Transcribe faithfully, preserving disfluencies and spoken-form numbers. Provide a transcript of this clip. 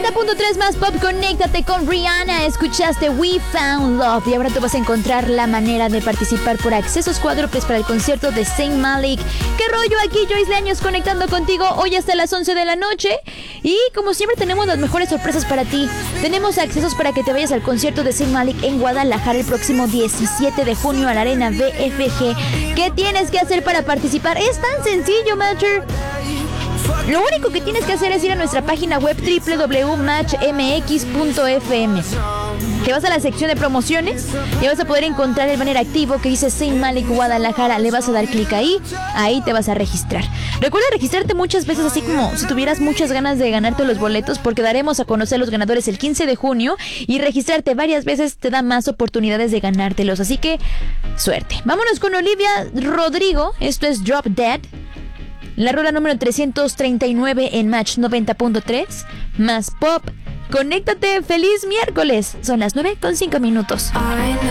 noventa punto tres más pop, conéctate con Rihanna. Escuchaste We Found Love y ahora tú vas a encontrar la manera de participar por accesos cuádruples para el concierto de Zayn Malik. ¿Qué rollo? Aquí Joyce Leaños conectando contigo hoy hasta las once de la noche. Y como siempre tenemos las mejores sorpresas para ti. Tenemos accesos para que te vayas al concierto de Zayn Malik en Guadalajara el próximo diecisiete de junio a la Arena B F G. ¿Qué tienes que hacer para participar? Es tan sencillo, Matcher. Lo único que tienes que hacer es ir a nuestra página web doble u doble u doble u punto match m x punto f m. Te vas a la sección de promociones y vas a poder encontrar el banner activo que dice Zayn Malik Guadalajara. Le vas a dar clic ahí, ahí te vas a registrar. Recuerda registrarte muchas veces, así como si tuvieras muchas ganas de ganarte los boletos, porque daremos a conocer los ganadores el quince de junio y registrarte varias veces te da más oportunidades de ganártelos. Así que, suerte. Vámonos con Olivia Rodrigo. Esto es Drop Dead. La rola número trescientos treinta y nueve en Match noventa punto tres. Más pop. Conéctate. Feliz miércoles. Son las nueve con cinco minutos.